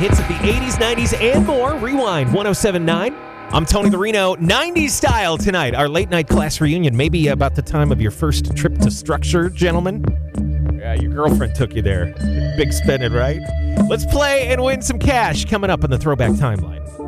hits of the 80s, 90s, and more. Rewind 1079. I'm Tony the Reno. 90s style tonight. Our late night class reunion. Maybe about the time of your first trip to Structure, gentlemen. Yeah, your girlfriend took you there. Big spending, right? Let's play and win some cash coming up on the Throwback Timeline.